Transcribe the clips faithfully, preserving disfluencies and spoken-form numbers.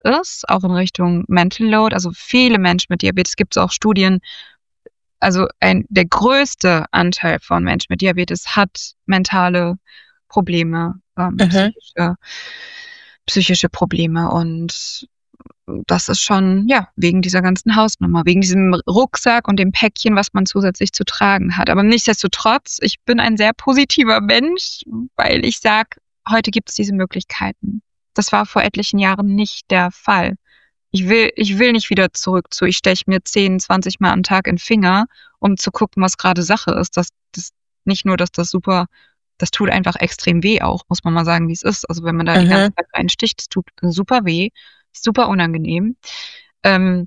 ist, auch in Richtung Mental Load. Also viele Menschen mit Diabetes, gibt es auch Studien, also ein, der größte Anteil von Menschen mit Diabetes hat mentale Probleme, ähm, Mhm. psychische, psychische Probleme. Und das ist schon, ja, wegen dieser ganzen Hausnummer, wegen diesem Rucksack und dem Päckchen, was man zusätzlich zu tragen hat. Aber nichtsdestotrotz, ich bin ein sehr positiver Mensch, weil ich sage, heute gibt es diese Möglichkeiten. Das war vor etlichen Jahren nicht der Fall. Ich will, ich will nicht wieder zurück zu, ich steche mir zehn, zwanzig Mal am Tag in den Finger, um zu gucken, was gerade Sache ist. Das, das, nicht nur, dass das super, das tut einfach extrem weh auch, muss man mal sagen, wie es ist. Also wenn man da die ganze Mhm. Zeit reinsticht, das tut super weh, super unangenehm. Ähm,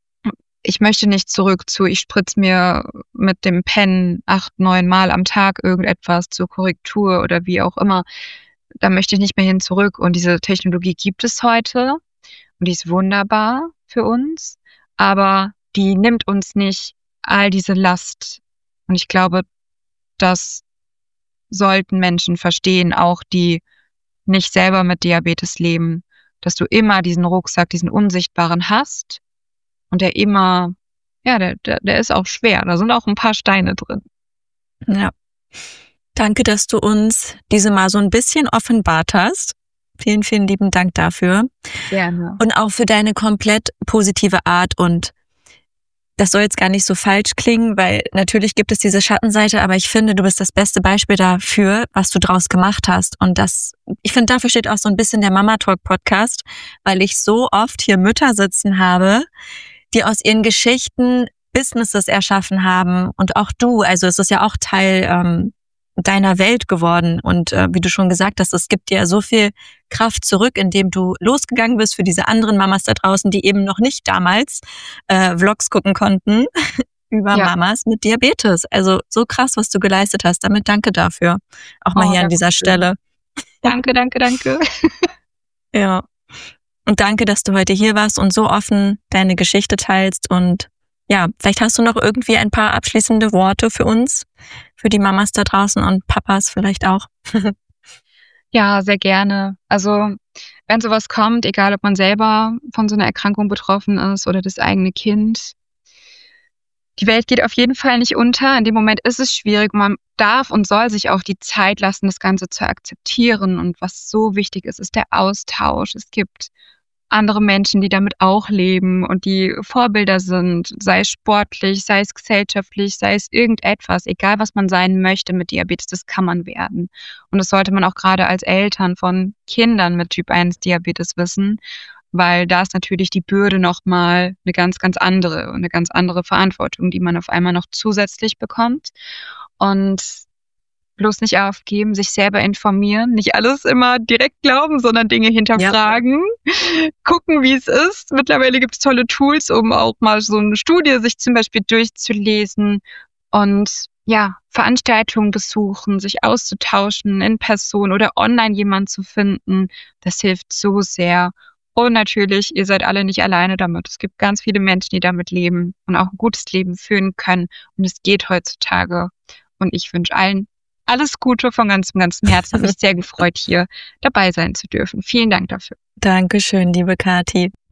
ich möchte nicht zurück zu, ich spritze mir mit dem Pen acht, neun Mal am Tag irgendetwas zur Korrektur oder wie auch immer. Da möchte ich nicht mehr hin zurück. Und diese Technologie gibt es heute. Und die ist wunderbar für uns, aber die nimmt uns nicht all diese Last. Und ich glaube, das sollten Menschen verstehen, auch die nicht selber mit Diabetes leben, dass du immer diesen Rucksack, diesen unsichtbaren hast und der immer, ja, der, der, der ist auch schwer. Da sind auch ein paar Steine drin. Ja. Danke, dass du uns diese mal so ein bisschen offenbart hast. Vielen, vielen lieben Dank dafür. Gerne. Und auch für deine komplett positive Art. Und das soll jetzt gar nicht so falsch klingen, weil natürlich gibt es diese Schattenseite, aber ich finde, du bist das beste Beispiel dafür, was du draus gemacht hast. Und das, ich finde, dafür steht auch so ein bisschen der Mama Talk Podcast, weil ich so oft hier Mütter sitzen habe, die aus ihren Geschichten Businesses erschaffen haben. Und auch du, also es ist ja auch Teil ähm, deiner Welt geworden. Und äh, wie du schon gesagt hast, es gibt dir so viel Kraft zurück, indem du losgegangen bist für diese anderen Mamas da draußen, die eben noch nicht damals äh, Vlogs gucken konnten über Ja. Mamas mit Diabetes. Also so krass, was du geleistet hast. Damit danke dafür. Auch mal Oh, hier an danke dieser schön. Stelle. Danke, danke, danke. Ja. Und danke, dass du heute hier warst und so offen deine Geschichte teilst. Und ja, vielleicht hast du noch irgendwie ein paar abschließende Worte für uns, für die Mamas da draußen und Papas vielleicht auch. Ja, sehr gerne. Also wenn sowas kommt, egal ob man selber von so einer Erkrankung betroffen ist oder das eigene Kind, die Welt geht auf jeden Fall nicht unter. In dem Moment ist es schwierig. Man darf und soll sich auch die Zeit lassen, das Ganze zu akzeptieren. Und was so wichtig ist, ist der Austausch. Es gibt andere Menschen, die damit auch leben und die Vorbilder sind, sei es sportlich, sei es gesellschaftlich, sei es irgendetwas, egal was man sein möchte mit Diabetes, das kann man werden. Und das sollte man auch gerade als Eltern von Kindern mit Typ eins Diabetes wissen, weil da ist natürlich die Bürde nochmal eine ganz, ganz andere und eine ganz andere Verantwortung, die man auf einmal noch zusätzlich bekommt. Und bloß nicht aufgeben, sich selber informieren, nicht alles immer direkt glauben, sondern Dinge hinterfragen, ja. Gucken, wie es ist. Mittlerweile gibt es tolle Tools, um auch mal so eine Studie sich zum Beispiel durchzulesen und ja, Veranstaltungen besuchen, sich auszutauschen in Person oder online jemanden zu finden. Das hilft so sehr. Und natürlich, ihr seid alle nicht alleine damit. Es gibt ganz viele Menschen, die damit leben und auch ein gutes Leben führen können. Und es geht heutzutage. Und ich wünsche allen alles Gute von ganzem, ganzem Herzen. Hat mich sehr gefreut, hier dabei sein zu dürfen. Vielen Dank dafür. Dankeschön, liebe Kathi.